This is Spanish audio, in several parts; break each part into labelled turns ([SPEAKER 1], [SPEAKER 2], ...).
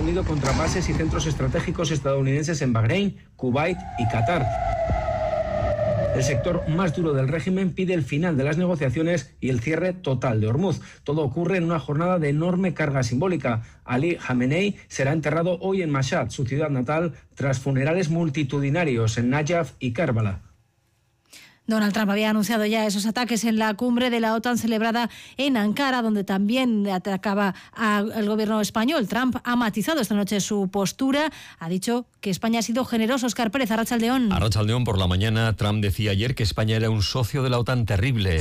[SPEAKER 1] Unido contra bases y centros estratégicos estadounidenses en Bahrein, Kuwait y Qatar. El sector más duro del régimen pide el final de las negociaciones y el cierre total de Hormuz. Todo ocurre en una jornada de enorme carga simbólica. Ali Khamenei será enterrado hoy en Mashhad, su ciudad natal, tras funerales multitudinarios en Nayaf y Karbala.
[SPEAKER 2] Donald Trump había anunciado ya esos ataques en la cumbre de la OTAN celebrada en Ankara, donde también atacaba al gobierno español. Trump ha matizado esta noche su postura, ha dicho que España ha sido generoso. Óscar Pérez, Arratsaldeón.
[SPEAKER 3] Arratsaldeón, por la mañana, Trump decía ayer que España era un socio de la OTAN terrible.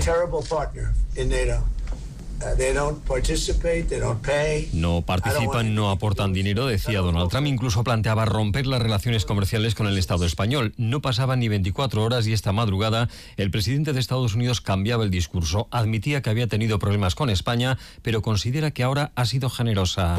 [SPEAKER 3] No participan, no aportan dinero, decía Donald Trump. Incluso planteaba romper las relaciones comerciales con el Estado español. No pasaban ni 24 horas y esta madrugada el presidente de Estados Unidos cambiaba el discurso. Admitía que había tenido problemas con España, pero considera que ahora ha sido generosa.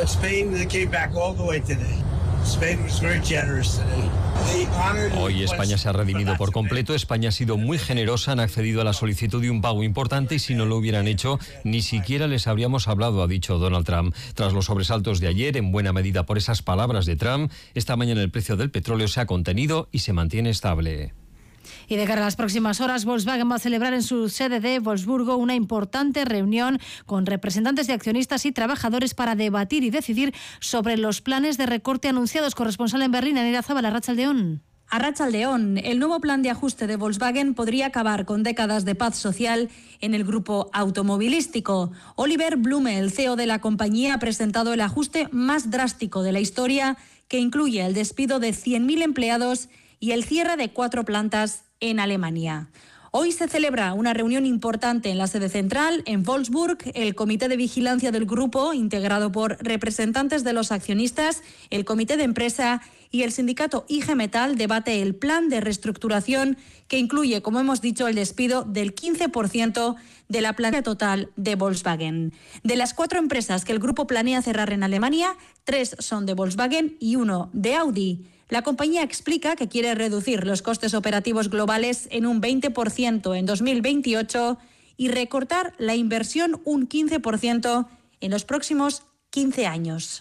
[SPEAKER 3] Hoy España se ha redimido por completo. España ha sido muy generosa, han accedido a la solicitud de un pago importante y si no lo hubieran hecho, ni siquiera les habríamos hablado, ha dicho Donald Trump. Tras los sobresaltos de ayer, en buena medida por esas palabras de Trump, esta mañana el precio del petróleo se ha contenido y se mantiene estable.
[SPEAKER 2] Y de cara a las próximas horas, Volkswagen va a celebrar en su sede de Wolfsburgo una importante reunión con representantes de accionistas y trabajadores para debatir y decidir sobre los planes de recorte anunciados. Corresponsal en Berlín, Anira Zabal, Arratsaldeón.
[SPEAKER 4] Arratsaldeón, el nuevo plan de ajuste de Volkswagen podría acabar con décadas de paz social en el grupo automovilístico. Oliver Blume, el CEO de la compañía, ha presentado el ajuste más drástico de la historia, que incluye el despido de 100.000 empleados y el cierre de 4 plantas en Alemania. Hoy se celebra una reunión importante en la sede central, en Wolfsburg. El comité de vigilancia del grupo, integrado por representantes de los accionistas, el comité de empresa y el sindicato IG Metall, debate el plan de reestructuración que incluye, como hemos dicho, el despido del 15% de la plantilla total de Volkswagen. De las 4 empresas que el grupo planea cerrar en Alemania, 3 son de Volkswagen y 1 de Audi. La compañía explica que quiere reducir los costes operativos globales en un 20% en 2028 y recortar la inversión un 15% en los próximos 15 años.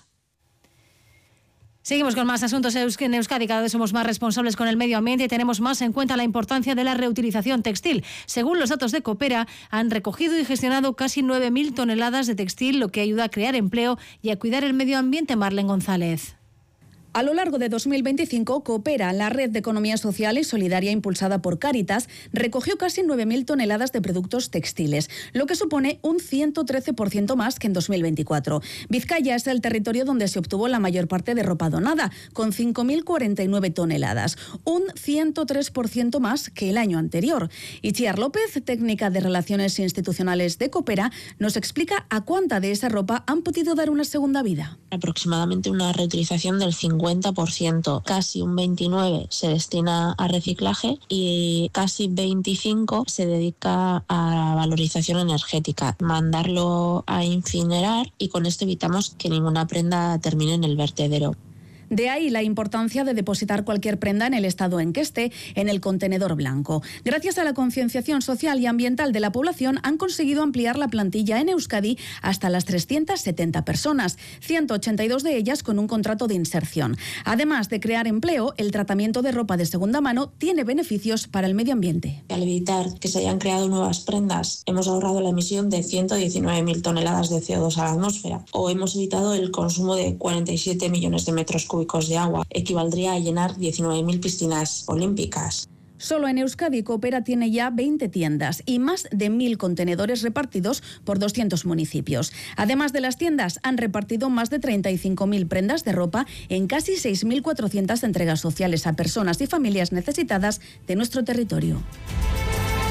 [SPEAKER 2] Seguimos con más asuntos en Euskadi. Cada vez somos más responsables con el medio ambiente y tenemos más en cuenta la importancia de la reutilización textil. Según los datos de Coopera, han recogido y gestionado casi 9.000 toneladas de textil, lo que ayuda a crear empleo y a cuidar el medio ambiente. Marlene González.
[SPEAKER 5] A lo largo de 2025, Coopera, la red de economía social y solidaria impulsada por Cáritas, recogió casi 9.000 toneladas de productos textiles, lo que supone un 113% más que en 2024. Vizcaya es el territorio donde se obtuvo la mayor parte de ropa donada, con 5.049 toneladas, un 103% más que el año anterior. Itziar López, técnica de Relaciones Institucionales de Coopera, nos explica a cuánta de esa ropa han podido dar una segunda vida.
[SPEAKER 6] Aproximadamente una reutilización del 50%, casi un 29% se destina a reciclaje y casi 25% se dedica a valorización energética, mandarlo a incinerar, y con esto evitamos que ninguna prenda termine en el vertedero.
[SPEAKER 5] De ahí la importancia de depositar cualquier prenda en el estado en que esté, en el contenedor blanco. Gracias a la concienciación social y ambiental de la población, han conseguido ampliar la plantilla en Euskadi hasta las 370 personas, 182 de ellas con un contrato de inserción. Además de crear empleo, el tratamiento de ropa de segunda mano tiene beneficios para el medio ambiente.
[SPEAKER 6] Al evitar que se hayan creado nuevas prendas, hemos ahorrado la emisión de 119.000 toneladas de CO2 a la atmósfera, o hemos evitado el consumo de 47 millones de metros cúbicos de agua. Equivaldría a llenar 19.000 piscinas olímpicas.
[SPEAKER 5] Solo en Euskadi, Coopera tiene ya 20 tiendas y más de 1.000 contenedores repartidos por 200 municipios. Además de las tiendas, han repartido más de 35.000 prendas de ropa en casi 6.400 entregas sociales a personas y familias necesitadas de nuestro territorio.